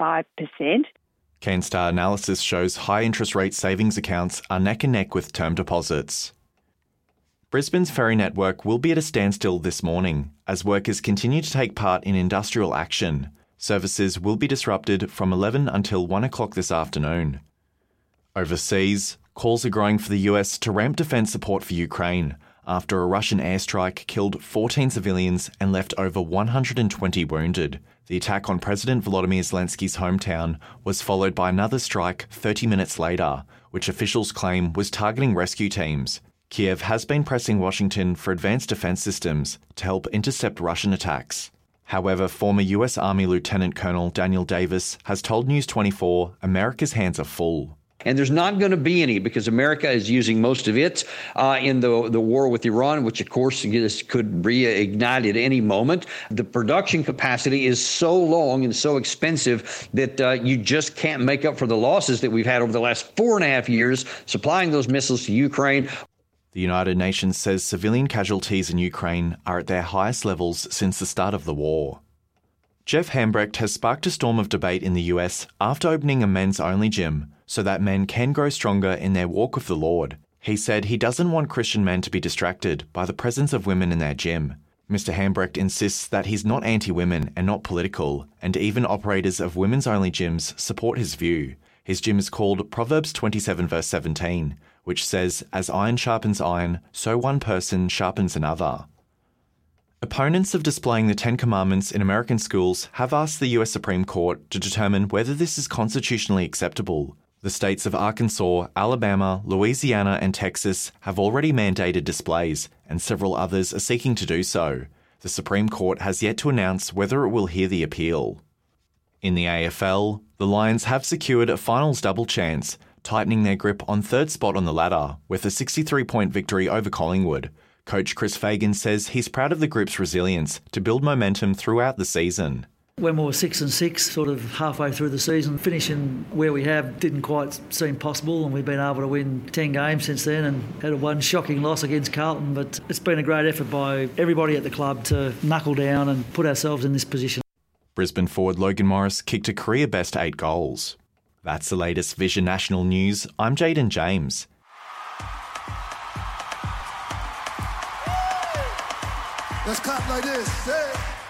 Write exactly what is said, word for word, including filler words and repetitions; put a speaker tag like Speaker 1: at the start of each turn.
Speaker 1: five percent.
Speaker 2: Canstar analysis shows high interest rate savings accounts are neck and neck with term deposits. Brisbane's ferry network will be at a standstill this morning as workers continue to take part in industrial action. Services will be disrupted from eleven until one o'clock this afternoon. Overseas, calls are growing for the U S to ramp defence support for Ukraine after a Russian airstrike killed fourteen civilians and left over one hundred twenty wounded. The attack on President Volodymyr Zelensky's hometown was followed by another strike thirty minutes later, which officials claim was targeting rescue teams. Kiev has been pressing Washington for advanced defence systems to help intercept Russian attacks. However, former U S Army Lieutenant Colonel Daniel Davis has told News twenty-four America's hands are full.
Speaker 3: And there's not going to be any because America is using most of it uh, in the the war with Iran, which, of course, could reignite at any moment. The production capacity is so long and so expensive that uh, you just can't make up for the losses that we've had over the last four and a half years supplying those missiles to Ukraine.
Speaker 2: The United Nations says civilian casualties in Ukraine are at their highest levels since the start of the war. Jeff Hambrecht has sparked a storm of debate in the U S after opening a men's-only gym so that men can grow stronger in their walk with the Lord. He said he doesn't want Christian men to be distracted by the presence of women in their gym. Mister Hambrecht insists that he's not anti-women and not political, and even operators of women's-only gyms support his view. His gym is called Proverbs twenty-seven verse seventeen, which says, "As iron sharpens iron, so one person sharpens another." Opponents of displaying the Ten Commandments in American schools have asked the U S Supreme Court to determine whether this is constitutionally acceptable. The states of Arkansas, Alabama, Louisiana and Texas have already mandated displays, and several others are seeking to do so. The Supreme Court has yet to announce whether it will hear the appeal. In the A F L, the Lions have secured a finals double chance, tightening their grip on third spot on the ladder with a sixty-three point victory over Collingwood. Coach Chris Fagan says he's proud of the group's resilience to build momentum throughout the season.
Speaker 4: When we were six and six, sort of halfway through the season, finishing where we have didn't quite seem possible, and we've been able to win ten games since then and had a one shocking loss against Carlton. But it's been a great effort by everybody at the club to knuckle down and put ourselves in this position.
Speaker 2: Brisbane forward Logan Morris kicked a career-best eight goals. That's the latest Vision National News. I'm Jaden James.
Speaker 5: Let's clap like this. Hey.